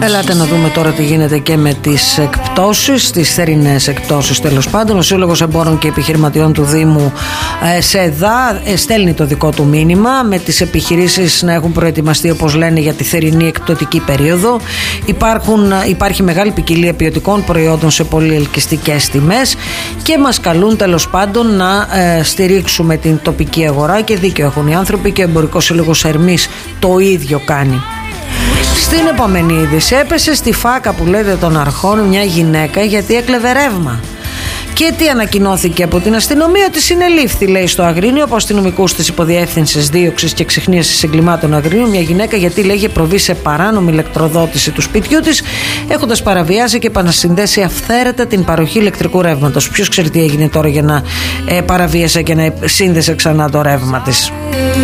Ελάτε να δούμε τώρα τι γίνεται και με τις εκπτώσεις, τις θερινές εκπτώσεις τέλος πάντων. Ο Σύλλογος Εμπόρων και Επιχειρηματιών του Δήμου ΣΕΔΑ στέλνει το δικό του μήνυμα με τις επιχειρήσεις να έχουν προετοιμαστεί, όπως λένε, για τη θερινή εκπτωτική περίοδο. Υπάρχει μεγάλη ποικιλία ποιοτικών προϊόντων σε πολύ ελκυστικές τιμές και μας καλούν τέλος πάντων να στηρίξουμε την τοπική αγορά, και δίκιο έχουν οι άνθρωποι, και ο Εμπορικός Σύλλογος Ερμής το ίδιο κάνει. Στην επόμενη είδηση, έπεσε στη φάκα που λέτε των αρχών μια γυναίκα γιατί έκλεβε ρεύμα. Και τι ανακοινώθηκε από την αστυνομία? Ότι συνελήφθη, λέει, στο Αγρίνιο από αστυνομικούς της Υποδιεύθυνσης Δίωξης και Εξιχνίασης Εγκλημάτων Αγρίνιου μια γυναίκα, γιατί, λέει, είχε προβεί σε παράνομη ηλεκτροδότηση του σπιτιού της, έχοντας παραβιάσει και επανασυνδέσει αυθαίρετα την παροχή ηλεκτρικού ρεύματος. Ποιος ξέρει τι έγινε τώρα για να παραβίασε και να σύνδεσε ξανά το ρεύμα της?